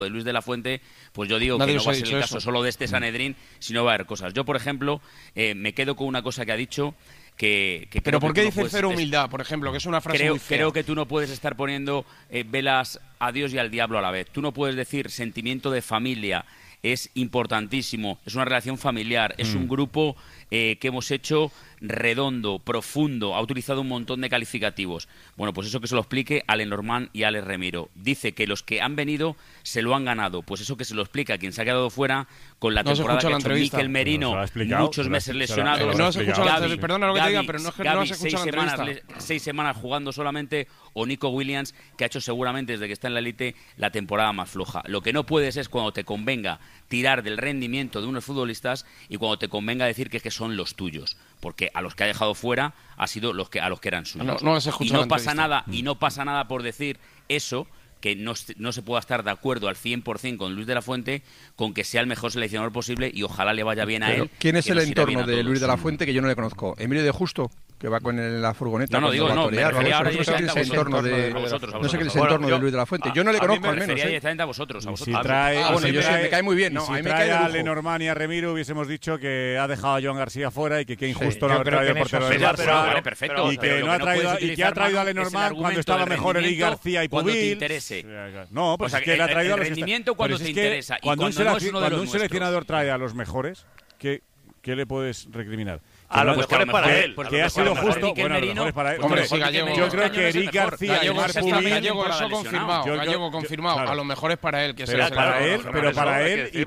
de Luis de la Fuente, pues yo digo que no va a ser el caso solo de este Sanedrín, sino va a haber cosas. Yo, por ejemplo, me quedo con una cosa que ha dicho, que ¿Pero por qué dice cero humildad, por ejemplo? Que es una frase muy fea. Creo que tú no puedes estar poniendo velas a Dios y al diablo a la vez. Tú no puedes decir sentimiento de familia, es importantísimo, es una relación familiar, es un grupo que hemos hecho redondo, profundo, ha utilizado un montón de calificativos. Bueno, pues eso que se lo explique a Lenormand y a Alex Remiro. Dice que los que han venido se lo han ganado. Pues eso que se lo explica a quien se ha quedado fuera con la temporada que ha hecho Mikel Merino, muchos meses lesionados. No has escuchado la entrevista, perdona lo que te diga, pero no has escuchado la entrevista. 6 semanas jugando solamente, o Nico Williams, que ha hecho seguramente desde que está en la élite la temporada más floja. Lo que no puedes es cuando te convenga tirar del rendimiento de unos futbolistas y cuando te convenga decir que son los tuyos, porque a los que ha dejado fuera ha sido a los que eran suyos. Y no pasa nada por decir eso, que no se pueda estar de acuerdo al 100% con Luis de la Fuente, con que sea el mejor seleccionador posible y ojalá le vaya bien a él. ¿Quién es el entorno de Luis de la Fuente que yo no le conozco? ¿Emilio de Justo? Que va con la furgoneta. No sé quién es el entorno de Luis de la Fuente. Yo no le conozco, al menos. Me refería directamente a vosotros. Si trae, me cae muy bien, ¿no? Si trae a Lenormand y a Remiro, hubiésemos dicho que ha dejado a Joan García fuera y que qué injusto no ha traído el portero del Barça. Perfecto. Y que ha traído a Lenormand cuando estaba mejor Eric García y Pubil. Cuando te interese. No, pues es que le ha traído a los rendimiento cuando te interesa. Cuando un seleccionador trae a los mejores, ¿qué le puedes recriminar? A lo mejor es para él. Que ha sido justo. Bueno, a lo mejor es para él. Hombre, yo creo que Eric García y Marc Pubil... Gallego, eso confirmado. Gallego confirmado. A lo mejor es para él. Pero para él y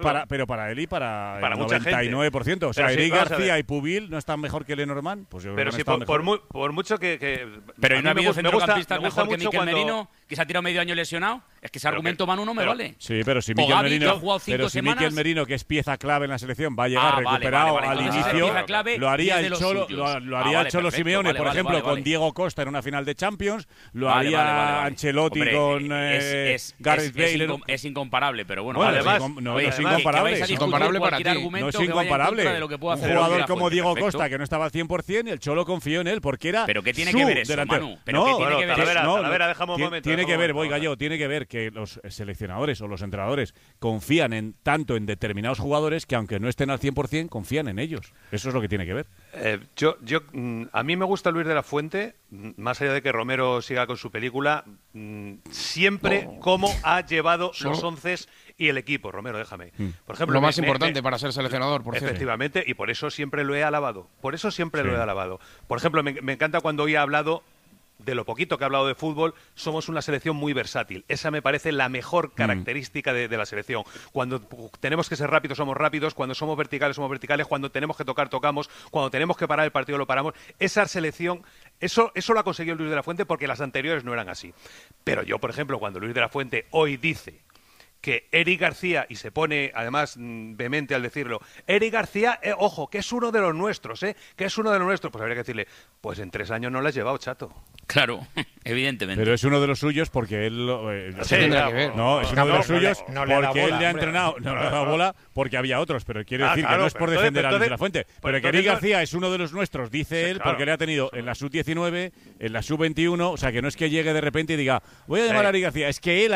para el 99%. O sea, Eric García y Pubil no están mejor que Lenormand. Pues yo creo que están mejor. Por mucho que... Pero no ha habido centrocampistas mejor que Mikel Merino, que se ha tirado medio año lesionado. Es que ese argumento Manu no me vale. Sí, pero si Mikel Merino, que es pieza clave en la selección, va a llegar recuperado al inicio, lo haría el Cholo Simeone, por ejemplo, con Diego Costa en una final de Champions, lo haría Ancelotti con Gareth Bale. Es incomparable, pero bueno. Además, no es incomparable. Es incomparable para ti. No es incomparable. Un jugador como Diego Costa, que no estaba al 100%, y el Cholo confió en él, porque era ¿Pero qué tiene que ver eso, Manu? Tiene que ver, Gallo, tiene que ver que los seleccionadores o los entrenadores confían tanto en determinados jugadores que aunque no estén al 100% confían en ellos. Eso es lo que tiene que ver. A mí me gusta Luis de la Fuente, más allá de que Romero siga con su película, siempre cómo ha llevado los onces y el equipo. Romero, déjame. Por ejemplo, lo más importante para ser seleccionador, por cierto. Efectivamente, y por eso siempre lo he alabado. Por ejemplo, me encanta cuando hoy ha hablado de lo poquito que ha hablado de fútbol, somos una selección muy versátil. Esa me parece la mejor característica de la selección. Cuando tenemos que ser rápidos, somos rápidos. Cuando somos verticales, cuando tenemos que tocar, tocamos. Cuando tenemos que parar el partido, lo paramos. Esa selección, eso lo ha conseguido Luis de la Fuente porque las anteriores no eran así. Pero yo, por ejemplo, cuando Luis de la Fuente hoy dice que Eric García, y se pone además vehemente al decirlo, Eric García, ojo, que es uno de los nuestros, pues habría que decirle, pues en 3 años no lo has llevado, chato. Claro, evidentemente. Pero es uno de los suyos porque él... tendrá que ver. No, es uno de los suyos porque él le ha entrenado, no le ha dado bola porque había otros, pero quiero decir que no es por defender a Luis de la Fuente, pero que Eric García es uno de los nuestros, dice él, porque le ha tenido en la sub-19, en la sub-21, o sea, que no es que llegue de repente y diga, voy a llamar a Eric García, es que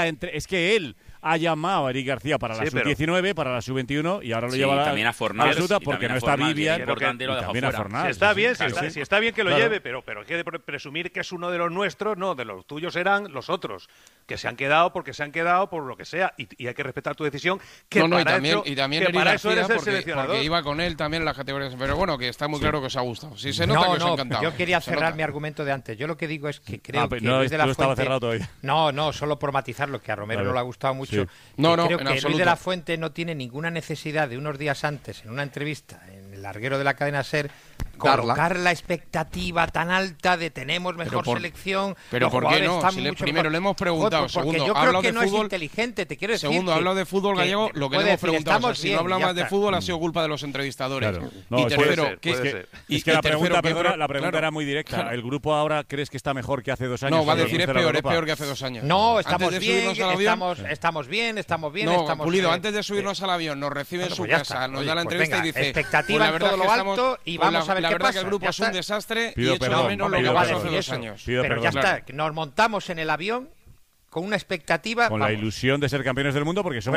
él ha llamado a Eric García para la sub-19, para la sub-21 y ahora lo lleva también a Fornals, absoluta porque no está Vivian, también a Fornals. Si está bien que lo lleve, pero hay que presumir que es uno de los nuestros, no, de los tuyos serán los otros, que se han quedado porque se han quedado por lo que sea, y hay que respetar tu decisión, que y también Eric García porque iba con él también en las categorías, pero bueno, que está muy claro que os ha gustado. Si se nota que os ha encantado. Yo quería cerrar mi argumento de antes. Yo lo que digo es que creo que Luis de la estaba Fuente... cerrado todavía. No, solo por matizarlo, que a Romero no le ha gustado mucho. Sí. Creo que Luis de la Fuente no tiene ninguna necesidad de unos días antes, en una entrevista en el larguero de la cadena SER, colocar la expectativa tan alta de tenemos mejor selección. Pero ¿por qué no? Si primero le hemos preguntado, segundo, yo creo que no es inteligente, te quiero decir. Segundo, hablo de fútbol gallego, lo que le hemos preguntado. Si no hablamos de fútbol ha sido culpa de los entrevistadores. Claro. Y tercero, es que la pregunta era muy directa. ¿El grupo ahora crees que está mejor que hace 2 años? No, va a decir es peor que hace 2 años. No, estamos bien. No, Pulido, antes de subirnos al avión, nos recibe en su casa, nos da la entrevista y dice, expectativa en todo lo alto y vamos a ver qué pasa. La verdad que el grupo es un desastre y echo de menos lo que pasó hace 2 años. Pero ya está, nos montamos en el avión con una expectativa. Con la ilusión de ser campeones del mundo, porque somos